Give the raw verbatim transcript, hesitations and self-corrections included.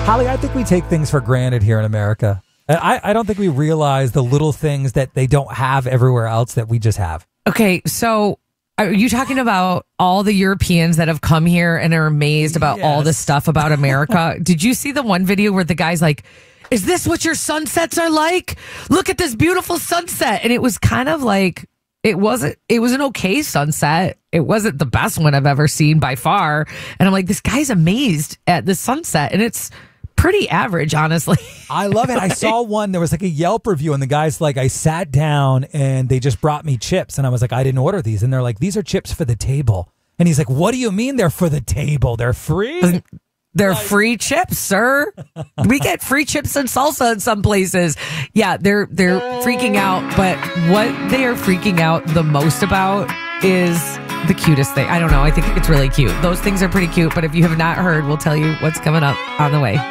Holly, I think we take things for granted here in America. I, I don't think we realize the little things that they don't have everywhere else that we just have. Okay, so are you talking about all the Europeans that have come here and are amazed about Yes. all this stuff about America? Did you see the one video where the guy's like, is this what your sunsets are like? Look at this beautiful sunset. And it was kind of like, it wasn't, it was an okay sunset. It wasn't the best one I've ever seen by far. And I'm like, this guy's amazed at the sunset. And it's pretty average, honestly. I love it. I saw one, there was like a Yelp review, and the guy's like, I sat down and they just brought me chips. And I was like, I didn't order these. And they're like, these are chips for the table. And he's like, what do you mean they're for the table? They're free? They're free chips, sir. We get free chips and salsa in some places. Yeah, they're they're freaking out. But what they are freaking out the most about is the cutest thing. I don't know. I think it's really cute. Those things are pretty cute. But if you have not heard, we'll tell you what's coming up on the way.